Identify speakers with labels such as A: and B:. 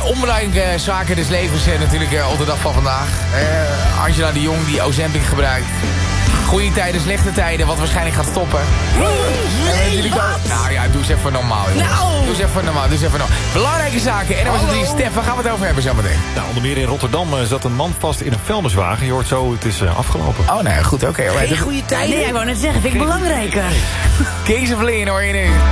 A: onbelangrijke zaken des levens natuurlijk op de dag van vandaag. Angela de Jong die Ozempic gebruikt. Goede tijden, slechte tijden, wat waarschijnlijk gaat stoppen. Nou ja, doe eens even normaal, jongens. Doe eens even normaal. Belangrijke zaken. En dan was het die Stef, waar gaan we het over hebben zometeen?
B: Nou, onder meer in Rotterdam zat een man vast in een vuilniswagen. Je hoort zo, het is afgelopen.
A: Oh, nee, goed, oké.
C: Geen goede tijden?
D: Nee, ik wou net zeggen, vind ik belangrijker.
A: Kings of Leon hoor je nu.